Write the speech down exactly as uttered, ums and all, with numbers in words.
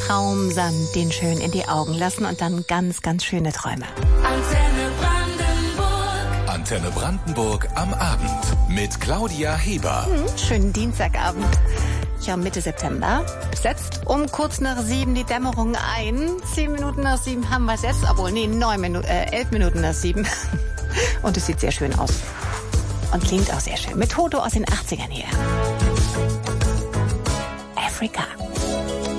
Traumsand den schön in die Augen lassen und dann ganz, ganz schöne Träume. Antenne Brandenburg. Antenne Brandenburg am Abend mit Claudia Heber. Hm, schönen Dienstagabend. Ja, Mitte September setzt um kurz nach sieben die Dämmerung ein. Zehn Minuten nach sieben haben wir es jetzt, obwohl, nee, neun Minuten, äh, elf Minuten nach sieben. Und es sieht sehr schön aus. Und klingt auch sehr schön. Mit Toto aus den achtzigern hier. Africa.